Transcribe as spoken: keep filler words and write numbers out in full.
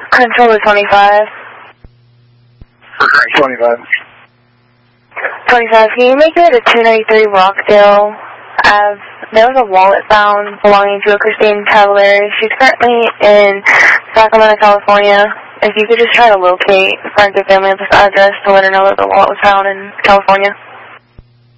Controller twenty-five. twenty-five. twenty-five, can you make it to two ninety-three Rockdale Ave? There was a wallet found belonging to a Christine Cavallari. She's currently in Sacramento, California. If you could just try to locate friends or family at this address to let her know that the wallet was found in California.